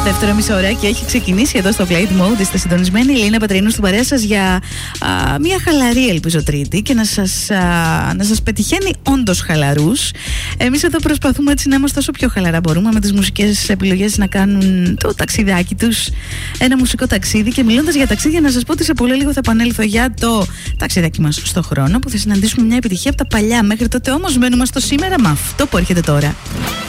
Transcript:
Δεύτερο μισοωράκι έχει ξεκινήσει εδώ στο Flight Mode. Είστε συντονισμένοι, η Ελίνα Πατρινού στην παρέα σας για μια χαλαρή, ελπίζω, Τρίτη και να σας πετυχαίνει όντως χαλαρούς. Εμείς εδώ προσπαθούμε έτσι να είμαστε όσο πιο χαλαρά μπορούμε, με τις μουσικές επιλογές να κάνουν το ταξιδάκι τους ένα μουσικό ταξίδι. Και μιλώντας για ταξίδια, να σας πω ότι σε πολύ λίγο θα επανέλθω για το ταξιδάκι μας στο χρόνο, που θα συναντήσουμε μια επιτυχία από τα παλιά. Μέχρι τότε όμως μένουμε στο σήμερα με αυτό που έρχεται τώρα.